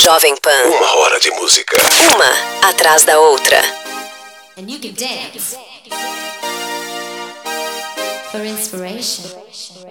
Jovem Pan. Uma hora de música. Uma atrás da outra. And you can dance for inspiration.